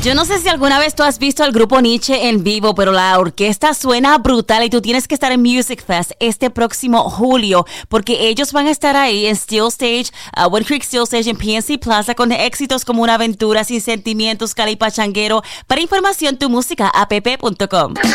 Yo no sé si alguna vez tú has visto al grupo Nietzsche en vivo, pero la orquesta suena brutal y tú tienes que estar en Music Fest este próximo julio, porque ellos van a estar ahí en Steel Stage, Wood Creek Steel Stage en PNC Plaza con éxitos como Una aventura sin sentimientos, Cali Pachanguero. Para información, tu música, app.com.